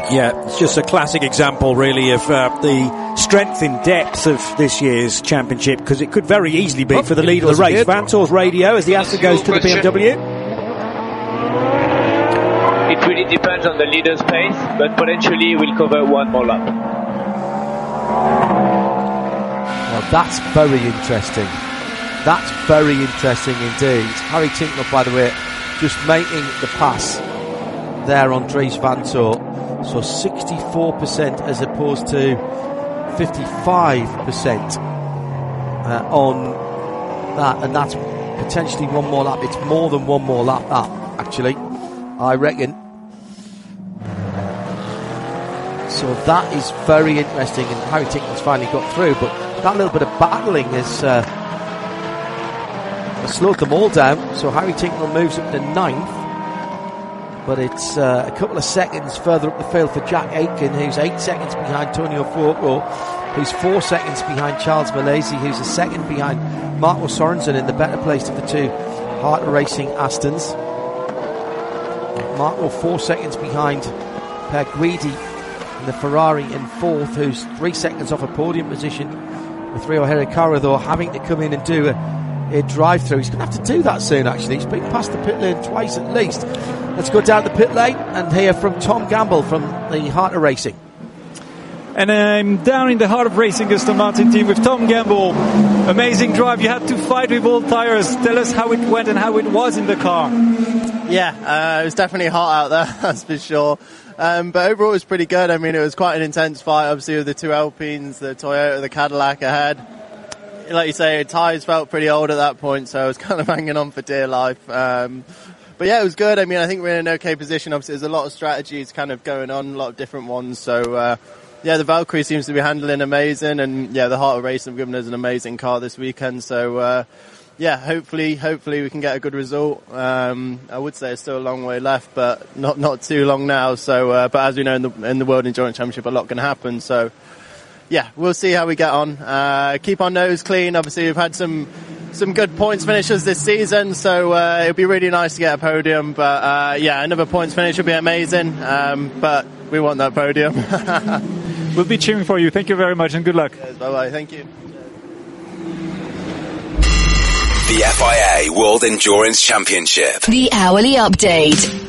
Yeah, it's just a classic example, really, of the strength in depth of this year's championship, because it could very easily be for the lead of the race. Vanthoor's radio as the Aston goes to the BMW. It really depends on the leader's pace, but potentially we'll cover one more lap. Well, that's very interesting. That's very interesting indeed. Harry Tincknell, by the way, just making the pass there on Dries Vanthoor. So 64% as opposed to 55% on that, and that's potentially one more lap. It's more than one more lap, that, actually, I reckon. So that is very interesting, and Harry Tincknell's finally got through, but that little bit of battling has slowed them all down. So Harry Tincknell moves up to 9th. But it's a couple of seconds further up the field for Jack Aitken, who's 8 seconds behind Tonio Fuoco, who's 4 seconds behind Charles Mallazy, who's a second behind Marco Sorensen in the better placed of the two Heart Racing Astons. Marco 4 seconds behind Per Guidi in the Ferrari in 4th, who's 3 seconds off a podium position, with Rio Hirakawa, though, having to come in and do a drive-through. He's going to have to do that soon, actually. He's been past the pit lane twice at least. Let's go down the pit lane and hear from Tom Gamble from the Heart of Racing. And I'm down in the Heart of Racing Aston Martin team with Tom Gamble. Amazing drive. You had to fight with all tires. Tell us how it went and how it was in the car. Yeah, it was definitely hot out there, that's for sure. But overall it was pretty good. I mean, it was quite an intense fight, obviously, with the two Alpines, the Toyota, the Cadillac ahead. Like you say, tyres felt pretty old at that point, so I was kind of hanging on for dear life. But yeah, it was good. I mean, I think we're in an okay position. Obviously, there's a lot of strategies kind of going on, a lot of different ones. So, yeah, the Valkyrie seems to be handling amazing. And, yeah, the Heart of Racing have given us an amazing car this weekend. So, yeah, hopefully we can get a good result. I would say it's still a long way left, but not too long now. So, but as we know, in the World Endurance Championship, a lot can happen. So, yeah, we'll see how we get on. Keep our nose clean. Obviously, we've had some good points finishes this season, so it'll be really nice to get a podium. But yeah, another points finish would be amazing. But we want that podium. We'll be cheering for you. Thank you very much and good luck. Yes, bye-bye. Thank you. The FIA World Endurance Championship. The hourly update.